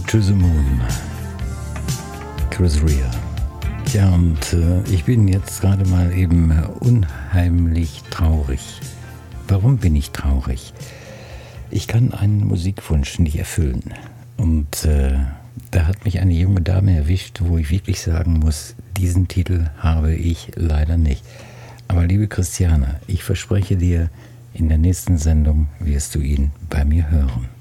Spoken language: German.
to the Moon, Chris Rea. Ja, und ich bin jetzt gerade mal eben unheimlich traurig. Warum bin ich traurig? Ich kann einen Musikwunsch nicht erfüllen. Und da hat mich eine junge Dame erwischt, wo ich wirklich sagen muss, diesen Titel habe ich leider nicht. Aber liebe Christiane, ich verspreche dir, in der nächsten Sendung wirst du ihn bei mir hören.